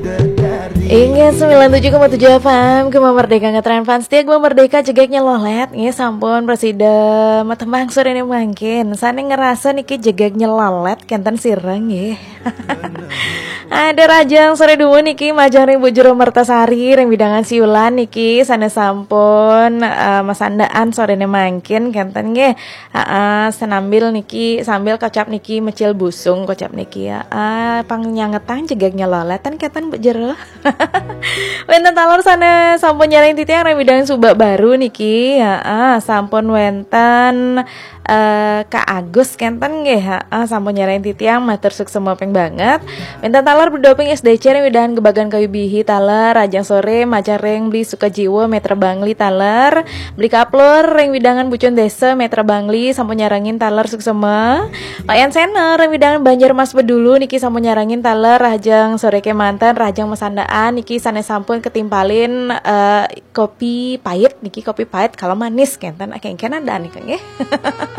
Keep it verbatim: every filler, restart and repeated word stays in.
Ingat sembilan puluh tujuh koma tujuh F M Gema Merdeka ngetren fans Setia Gema Merdeka jegeknya lolet. Nge sampun presiden matembang sore ini mungkin Sana ngerasa niki jegeknya lolet Kenten sireng ya. Ada rajang sore dua niki Majang ring bujuro mertasari ring bidangan siulan niki Sana sampun uh, masandaan sore ini mungkin Kenten nge uh, senambil niki sambil kocap niki mecil busung kocap niki ya uh, pang nyangetang jegeknya lolet Tan keten bujuro. Wenten talor sana sampun nyalain titiang remidang subak baru niki ya ah, sampun wenten uh, Kak Agus kenten nggih heeh sampun nyalain titiang matur suksema peng banget. Wenten talor berdoping S D C remidahan gebagan kayu bihi taler rajang sore macan reng beli Sukajiwo meter Bangli taler beli kaplur reng widangan bucun desa meter Bangli sampun nyarangin taler suksema. Payan sena reng widangan Banjarmas Bedulu niki sampun nyarangin taler rajang sore kemanten rajang mesandaan niki sanes sampun ketimpalin uh, kopi pahit niki kopi pahit kalau manis kenten akeng kenan dan nih kang ya.